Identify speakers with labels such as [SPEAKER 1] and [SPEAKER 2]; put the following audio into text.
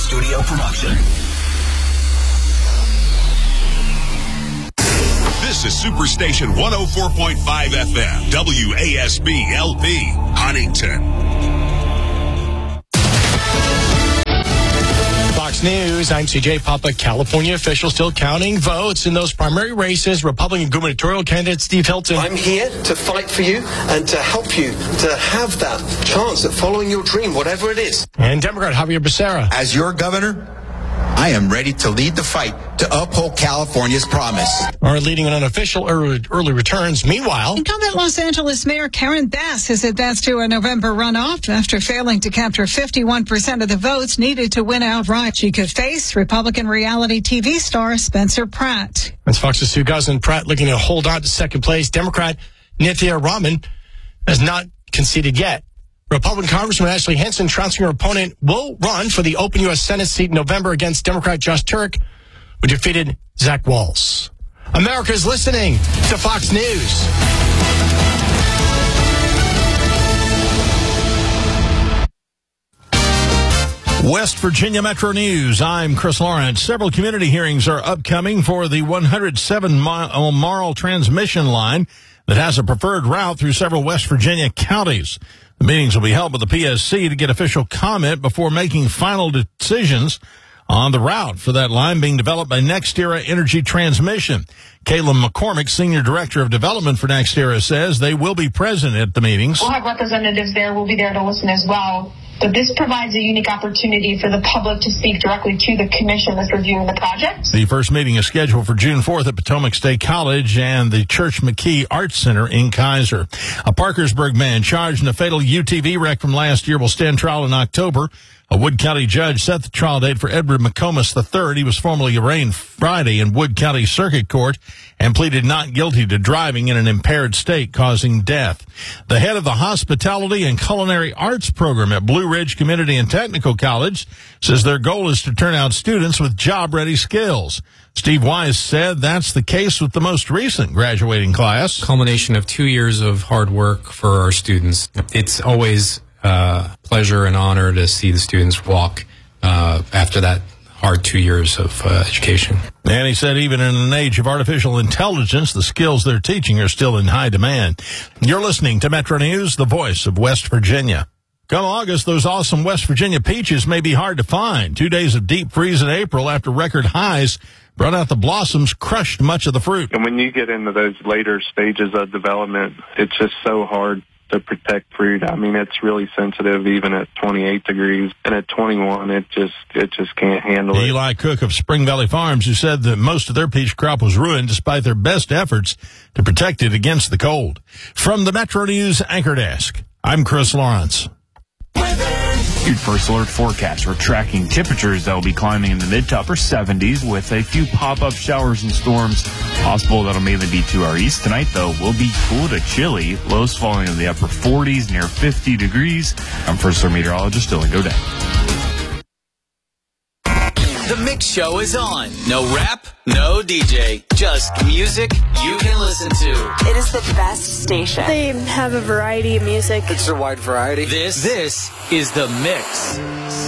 [SPEAKER 1] in-studio production.
[SPEAKER 2] This is Superstation 104.5 FM, WASB LP, Huntington.
[SPEAKER 3] Fox News, I'm CJ Papa. California officials still counting votes in those primary races. Republican gubernatorial candidate Steve Hilton.
[SPEAKER 4] I'm here to fight for you and to help you to have that chance at following your dream, whatever it is.
[SPEAKER 3] And Democrat Javier Becerra.
[SPEAKER 5] As your governor, I am ready to lead the fight to uphold California's promise.
[SPEAKER 3] Are leading an unofficial early returns. Meanwhile,
[SPEAKER 6] incumbent Los Angeles Mayor Karen Bass has advanced to a November runoff after failing to capture 51% of the votes needed to win outright. She could face Republican reality TV star Spencer Pratt.
[SPEAKER 3] That's Fox's Sue Guzman. Pratt looking to hold on to second place. Democrat Nithya Raman has not conceded yet. Republican Congressman Ashley Hinson, trouncing her opponent, will run for the open U.S. Senate seat in November against Democrat Josh Turk, who defeated Zach Walz. America's listening to Fox News.
[SPEAKER 7] West Virginia Metro News. I'm Chris Lawrence. Several community hearings are upcoming for the 107-mile Marl transmission line that has a preferred route through several West Virginia counties. The meetings will be held by the PSC to get official comment before making final decisions on the route for that line being developed by NextEra Energy Transmission. Caleb McCormick, Senior Director of Development for NextEra, says they will be present at the meetings.
[SPEAKER 8] We'll have representatives there. We'll be there to listen as well. But this provides a unique opportunity for the public to speak directly to the commission that's reviewing the project.
[SPEAKER 7] The first meeting is scheduled for June 4th at Potomac State College and the Church McKee Arts Center in Kaiser. A Parkersburg man charged in a fatal UTV wreck from last year will stand trial in October. A Wood County judge set the trial date for Edward McComas III. He was formally arraigned Friday in Wood County Circuit Court and pleaded not guilty to driving in an impaired state causing death. The head of the Hospitality and Culinary Arts program at Blue Ridge Community and Technical College says their goal is to turn out students with job-ready skills. Steve Wise said that's the case with the most recent graduating class.
[SPEAKER 9] Culmination of 2 years of hard work for our students. It's always pleasure and honor to see the students walk after that hard 2 years of education.
[SPEAKER 7] And he said even in an age of artificial intelligence, the skills they're teaching are still in high demand. You're listening to Metro News, the voice of West Virginia. Come August, those awesome West Virginia peaches may be hard to find. 2 days of deep freeze in April after record highs brought out the blossoms, crushed much of the fruit.
[SPEAKER 10] And when you get into those later stages of development, it's just so hard to protect fruit. I mean, it's really sensitive even at 28 degrees, and at 21 it just can't handle it.
[SPEAKER 7] Eli Cook of Spring Valley Farms, who said that most of their peach crop was ruined despite their best efforts to protect it against the cold. From the Metro News Anchor Desk, I'm Chris Lawrence.
[SPEAKER 11] Your first alert forecast. We're tracking temperatures that will be climbing in the mid to upper 70s with a few pop-up showers and storms possible. That'll mainly be to our east. Tonight, though, will be cool to chilly. Lows falling in the upper 40s, near 50 degrees. I'm first alert meteorologist Dylan Godet.
[SPEAKER 1] The Mix Show is on. No rap, no DJ, just music you can listen to.
[SPEAKER 12] It is the best station.
[SPEAKER 13] They have a variety of music.
[SPEAKER 1] It's a wide variety. This is The Mix.